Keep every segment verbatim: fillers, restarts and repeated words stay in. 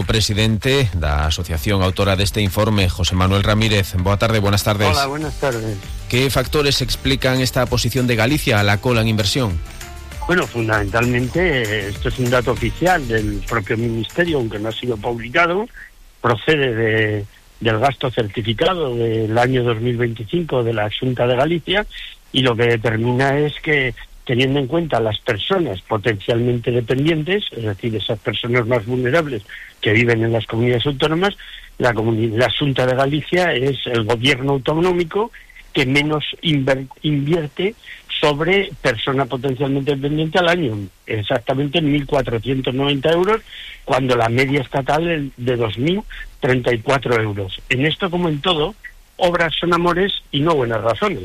Presidente da asociación autora deste informe, José Manuel Ramírez. Boa tarde, buenas tardes. Hola, buenas tardes. ¿Qué factores explican esta posición de Galicia a la cola en inversión? Bueno, fundamentalmente, esto es un dato oficial del propio Ministerio, aunque no ha sido publicado, procede de, del gasto certificado del año dos mil veinticinco de la Xunta de Galicia, y lo que determina es que, teniendo en cuenta las personas potencialmente dependientes, es decir, esas personas más vulnerables que viven en las comunidades autónomas, la, comuni- la Xunta de Galicia es el gobierno autonómico que menos inver- invierte sobre persona potencialmente dependiente al año, exactamente mil cuatrocientos noventa euros, cuando la media estatal es de dos mil treinta y cuatro euros. En esto, como en todo, obras son amores y no buenas razones.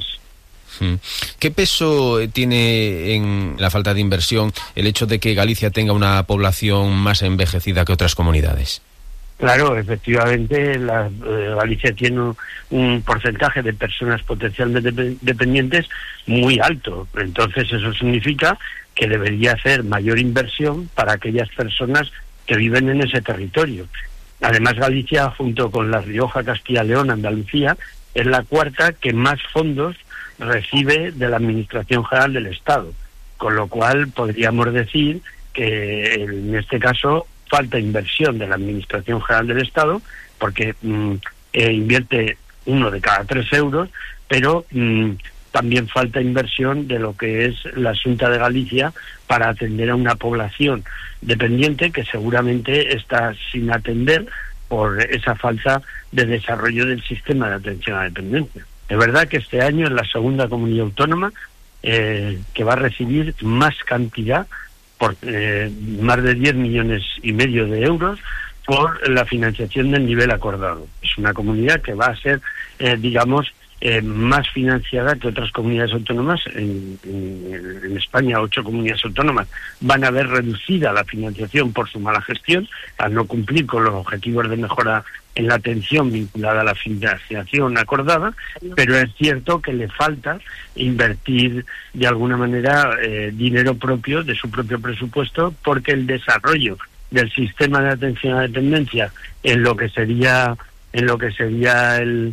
¿Qué peso tiene en la falta de inversión el hecho de que Galicia tenga una población más envejecida que otras comunidades? Claro, efectivamente, la, eh, Galicia tiene un, un porcentaje de personas potencialmente de- dependientes muy alto. Entonces eso significa que debería hacer mayor inversión para aquellas personas que viven en ese territorio. Además, Galicia, junto con La Rioja, Castilla y León, Andalucía, es la cuarta que más fondos recibe de la Administración General del Estado, con lo cual podríamos decir que en este caso falta inversión de la Administración General del Estado, porque mm, eh, invierte uno de cada tres euros, pero mm, también falta inversión de lo que es la Xunta de Galicia para atender a una población dependiente que seguramente está sin atender por esa falta de desarrollo del sistema de atención a la dependencia. Es verdad que este año es la segunda comunidad autónoma eh, que va a recibir más cantidad, por eh, más de diez millones y medio de euros, por la financiación del nivel acordado. Es una comunidad que va a ser, eh, digamos, eh, más financiada que otras comunidades autónomas. En, en, en España, ocho comunidades autónomas van a ver reducida la financiación por su mala gestión, al no cumplir con los objetivos de mejora en la atención vinculada a la financiación acordada, pero es cierto que le falta invertir de alguna manera eh, dinero propio de su propio presupuesto, porque el desarrollo del sistema de atención a la dependencia en lo que sería en lo que sería el,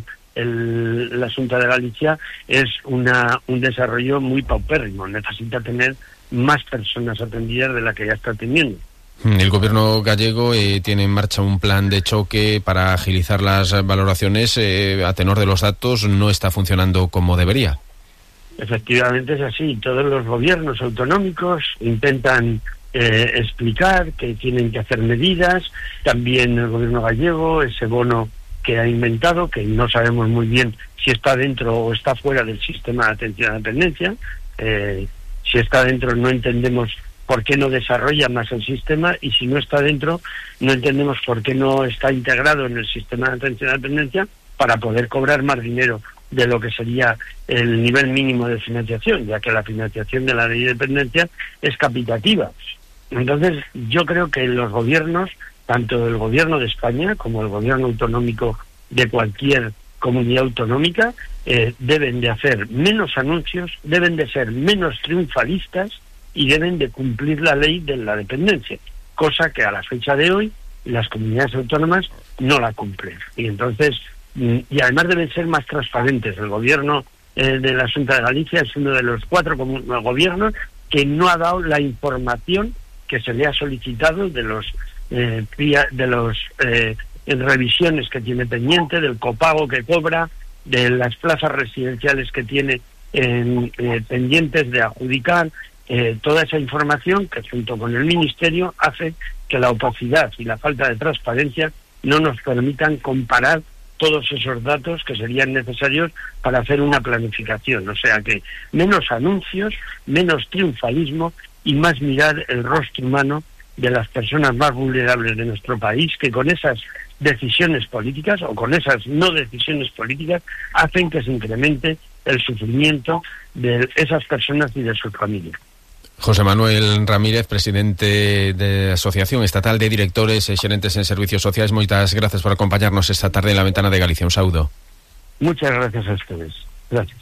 el la Xunta de Galicia es una un desarrollo muy paupérrimo. Necesita tener más personas atendidas de la que ya está teniendo. El gobierno gallego eh, tiene en marcha un plan de choque para agilizar las valoraciones. Eh, a tenor de los datos, no está funcionando como debería. Efectivamente es así. Todos los gobiernos autonómicos intentan eh, explicar que tienen que hacer medidas. También el gobierno gallego, ese bono que ha inventado, que no sabemos muy bien si está dentro o está fuera del sistema de atención a la dependencia. Eh, si está dentro, no entendemos por qué no desarrolla más el sistema, y si no está dentro, no entendemos por qué no está integrado en el sistema de atención a la dependencia para poder cobrar más dinero de lo que sería el nivel mínimo de financiación, ya que la financiación de la ley de dependencia es capitativa. Entonces, yo creo que los gobiernos, tanto el gobierno de España como el gobierno autonómico de cualquier comunidad autonómica, eh, deben de hacer menos anuncios, deben de ser menos triunfalistas y deben de cumplir la ley de la dependencia, cosa que a la fecha de hoy las comunidades autónomas no la cumplen. Y entonces, y además deben ser más transparentes. El gobierno eh, de la Xunta de Galicia es uno de los cuatro gobiernos que no ha dado la información que se le ha solicitado de los eh, de los eh, revisiones que tiene pendiente, del copago que cobra, de las plazas residenciales que tiene en, eh, pendientes de adjudicar. Eh, toda esa información que junto con el Ministerio hace que la opacidad y la falta de transparencia no nos permitan comparar todos esos datos que serían necesarios para hacer una planificación. O sea que menos anuncios, menos triunfalismo y más mirar el rostro humano de las personas más vulnerables de nuestro país, que con esas decisiones políticas o con esas no decisiones políticas hacen que se incremente el sufrimiento de esas personas y de sus familias. José Manuel Ramírez, presidente de Asociación Estatal de Directores e Xerentes en Servicios Sociais, moitas gracias por acompañarnos esta tarde en La Ventana de Galicia. Un saúdo. Muchas gracias a ustedes. Gracias.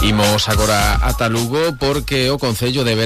Imos agora ata Lugo porque o Concello de